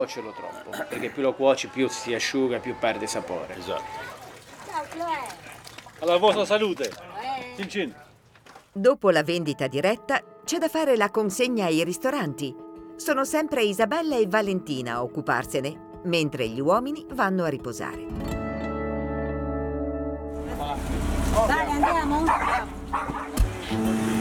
Cuocerlo troppo, perché più lo cuoci più si asciuga, più perde sapore. Esatto. Alla vostra salute. Cin cin. Dopo la vendita diretta, c'è da fare la consegna ai ristoranti. Sono sempre Isabella e Valentina a occuparsene, mentre gli uomini vanno a riposare. Vale, andiamo?